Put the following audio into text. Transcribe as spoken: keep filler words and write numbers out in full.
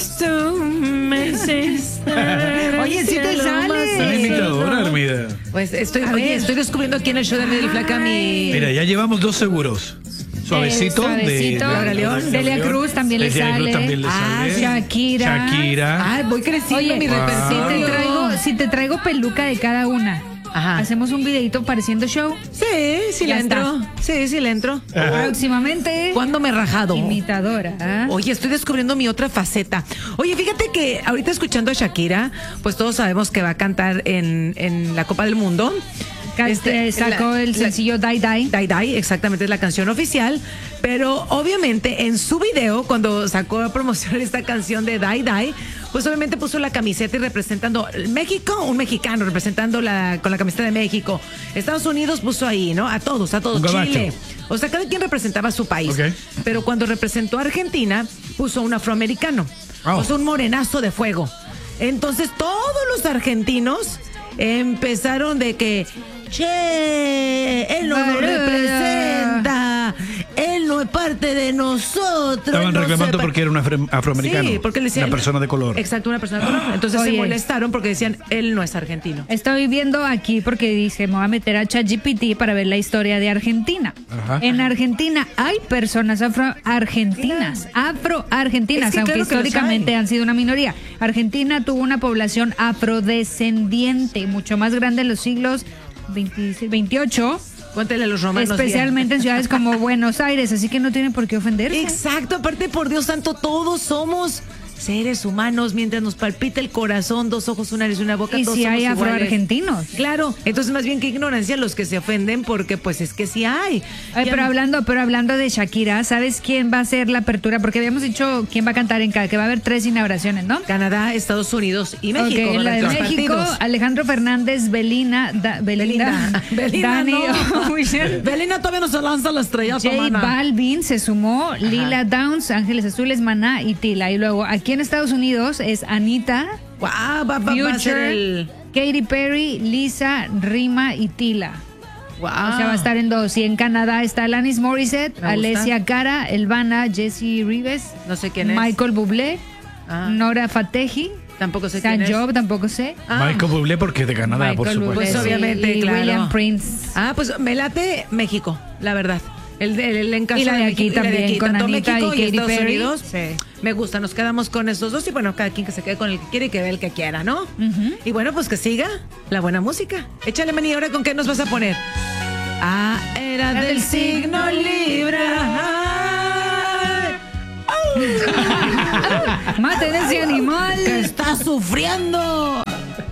tú me hiciste. Oye, sí te sale. Una imitadora, Armida. Pues estoy, oye, estoy descubriendo aquí en el show de Medio Flaca mi... Mira, ya llevamos dos seguros. Suavecito, Eh, suavecito. de, de Laura León. Celia Cruz también le Celia Cruz sale. también le Ah, sale. Shakira. Shakira. Ay, voy creciendo Oye, mi si repertorio. te traigo, si te traigo peluca de cada una, Ajá. hacemos un videito pareciendo show. Sí, sí Ya le entro. está. Sí, sí le entro. Próximamente. ¿Cuándo me he rajado? Imitadora. ¿ah? Oye, estoy descubriendo mi otra faceta. Oye, fíjate que ahorita escuchando a Shakira, pues todos sabemos que va a cantar en, en la Copa del Mundo. Ca- Este, eh, sacó la- el la- sencillo Die Die. Die Die, exactamente, es la canción oficial. Pero obviamente en su video, cuando sacó a promocionar esta canción de Die Die, pues obviamente puso la camiseta y representando México, un mexicano representando la, con la camiseta de México. Estados Unidos puso ahí, ¿no? A todos, a todos. Un gabacho. Chile. O sea, cada quien representaba a su país. Ok. Pero cuando representó a Argentina, puso un afroamericano. Oh. O sea, un morenazo de fuego. Entonces todos los argentinos empezaron de que, che, él no nos representa, él no es parte de nosotros. Estaban él no reclamando sepa-". porque era un afro- afroamericano. Sí, porque le decían, una persona de color. Exacto, una persona de color. Entonces se Oye. molestaron porque decían, él no es argentino. Estoy viendo aquí porque dije, me voy a meter a ChatGPT para ver la historia de Argentina. Ajá. En Argentina hay personas afroargentinas, afroargentinas, Es que aunque claro que los históricamente hay. han sido una minoría. Argentina tuvo una población afrodescendiente, mucho más grande en los siglos veinte, veintiocho, Cuéntale a los romanos. especialmente en ciudades como Buenos Aires, así que no tienen por qué ofenderse. Exacto, aparte por Dios santo, todos somos seres humanos, mientras nos palpita el corazón, dos ojos, una nariz, una boca, Y todos si somos hay iguales. afroargentinos. Claro, entonces más bien que ignorancia los que se ofenden porque pues es que sí hay. Ay, Ya pero no- hablando, pero hablando de Shakira, ¿sabes quién va a ser la apertura? Porque habíamos dicho quién va a cantar en cada, que va a haber tres inauguraciones, ¿no? Canadá, Estados Unidos y México. Ok, en la de ¿verdad? Los México, partidos. Alejandro Fernández, Belina, da- Belinda, Belinda, Dani no. Ocean, Belinda todavía no se lanza la estrella, J Balvin se sumó, Lila Downs, Ángeles Azules, Maná y Tila. Y luego aquí en Estados Unidos es Anita, Wow, va, va, va a ser Future, el... Katy Perry, Lisa, Rima y Tila. Wow. O sea, va a estar en dos. Y en Canadá está Alanis Morissette, Me gusta. Alessia Cara, Elvana, Jessie Rives, No sé quién es. Michael Bublé, Ah. Nora Fatehi, Tampoco sé quién San es. Job, tampoco sé. Ah. Michael Bublé porque es de Canadá, por Michael supuesto. Bublé, Pues sí, obviamente, y claro. William Prince. Ah, pues me late México, la verdad. El de, el en caso Y la de aquí México, y la de también, con tanto Anita México y Katy Estados Perry. Unidos. Sí. Me gusta, nos quedamos con esos dos y bueno, cada quien que se quede con el que quiere y que vea el que quiera, ¿no? Ujú. Y bueno, pues que siga la buena música. Échale, Mani, ¿ahora con qué nos vas a poner? Ah, era La del, del signo signo Libra. Ay. Maten ese animal. Que está sufriendo.